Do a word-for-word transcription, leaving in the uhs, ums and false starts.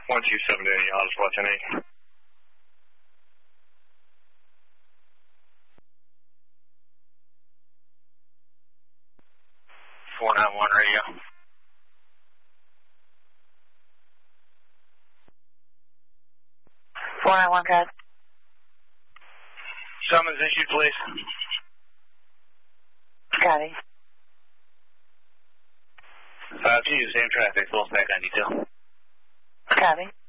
one two seven eight, Oswald ten eight. four nine one radio. four nine one, guys. Summons issued, please. Copy. five two, same traffic, full stack ninety-two. Copy.